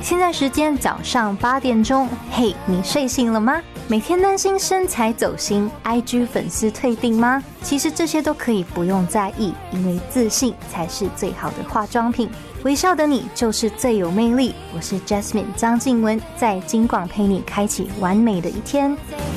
现在时间早上8点钟，嘿，你睡醒了吗？每天担心身材走心 ，IG 粉丝退订吗？其实这些都可以不用在意，因为自信才是最好的化妆品。微笑的你就是最有魅力。我是 Jasmine 张静雯，在金广陪你开启完美的一天。